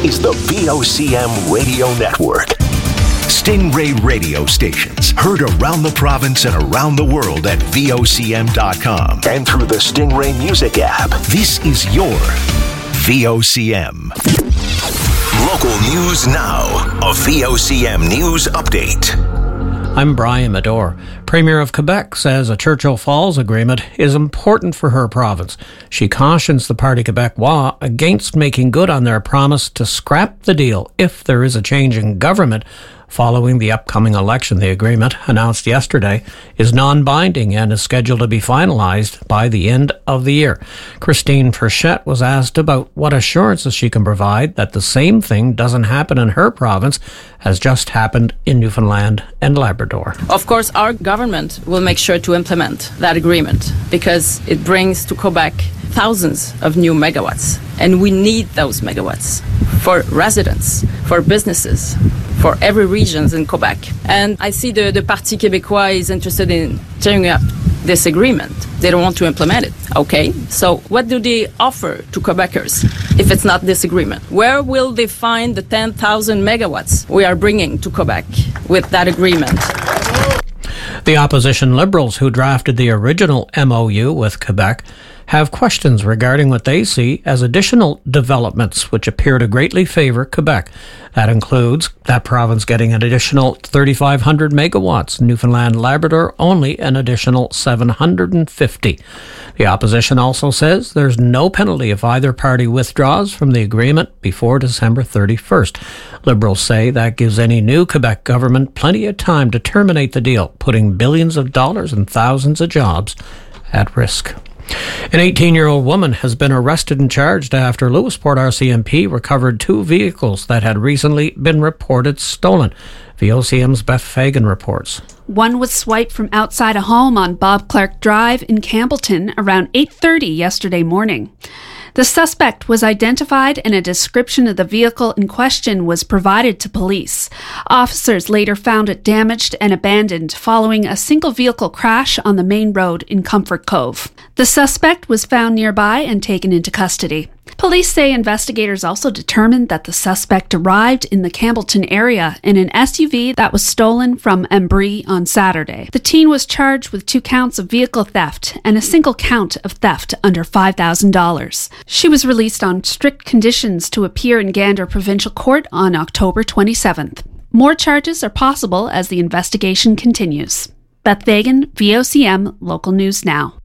is the VOCM Radio Network. Stingray radio stations heard around the province and around the world at VOCM.com and through the Stingray Music app. This is your VOCM. Local news now. A VOCM News Update. I'm Brian Medore. Premier of Quebec says a Churchill Falls agreement is important for her province. She cautions the Parti Québécois against making good on their promise to scrap the deal if there is a change in government following the upcoming election. The agreement, announced yesterday, is non-binding and is scheduled to be finalized by the end of the year. Christine Frechette was asked about what assurances she can provide that the same thing doesn't happen in her province as just happened in Newfoundland and Labrador. Of course, our government will make sure to implement that agreement because it brings to Quebec thousands of new megawatts, and we need those megawatts for residents, for businesses, for every region in Quebec. And I see the Parti Québécois is interested in tearing up this agreement. They don't want to implement it. Okay, so what do they offer to Quebecers if it's not this agreement? Where will they find the 10,000 megawatts we are bringing to Quebec with that agreement? The opposition Liberals who drafted the original MOU with Quebec have questions regarding what they see as additional developments which appear to greatly favour Quebec. That includes that province getting an additional 3,500 megawatts, Newfoundland Labrador only an additional 750. The opposition also says there's no penalty if either party withdraws from the agreement before December 31st. Liberals say that gives any new Quebec government plenty of time to terminate the deal, putting billions of dollars and thousands of jobs at risk. An 18-year-old woman has been arrested and charged after Lewisport RCMP recovered two vehicles that had recently been reported stolen. VOCM's Beth Fagan reports. One was swiped from outside a home on Bob Clark Drive in Campbellton around 8:30 yesterday morning. The suspect was identified and a description of the vehicle in question was provided to police. Officers later found it damaged and abandoned following a single vehicle crash on the main road in Comfort Cove. The suspect was found nearby and taken into custody. Police say investigators also determined that the suspect arrived in the Campbellton area in an SUV that was stolen from Embry on Saturday. The teen was charged with 2 counts of vehicle theft and a single count of theft under $5,000. She was released on strict conditions to appear in Gander Provincial Court on October 27th. More charges are possible as the investigation continues. Beth Fagan, VOCM, Local News Now.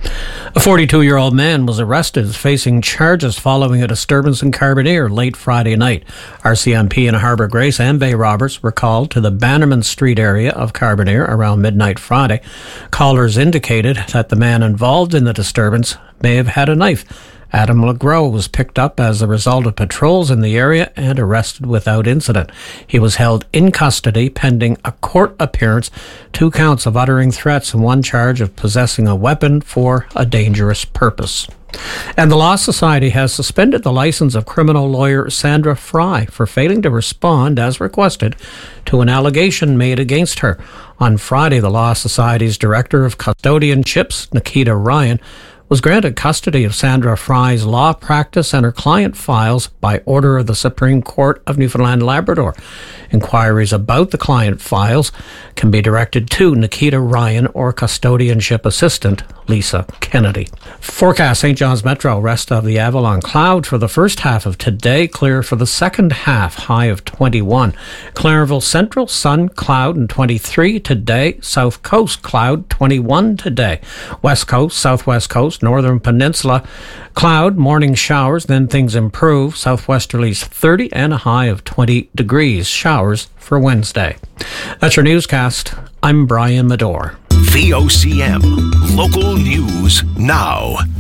A 42-year-old man was arrested facing charges following a disturbance in Carbonear late Friday night. RCMP in Harbour Grace and Bay Roberts were called to the Bannerman Street area of Carbonear around midnight Friday. Callers indicated that the man involved in the disturbance may have had a knife. Adam LeGros was picked up as a result of patrols in the area and arrested without incident. He was held in custody pending a court appearance, 2 counts of uttering threats and 1 charge of possessing a weapon for a dangerous purpose. And the Law Society has suspended the license of criminal lawyer Sandra Fry for failing to respond as requested to an allegation made against her. On Friday, the Law Society's Director of Custodianships, Nikita Ryan, was granted custody of Sandra Fry's law practice and her client files by order of the Supreme Court of Newfoundland and Labrador. Inquiries about the client files can be directed to Nikita Ryan or custodianship assistant Lisa Kennedy. Forecast: St. John's Metro, rest of the Avalon, cloud for the first half of today, clear for the second half, high of 21. Clarenville Central, sun, cloud, and 23 today. South Coast, cloud, 21 today. West Coast, Southwest Coast, Northern Peninsula, cloud, morning showers, then things improve. Southwesterlies 30 and a high of 20 degrees. Showers for Wednesday. That's your newscast. I'm Brian Medore. VOCM, local news now.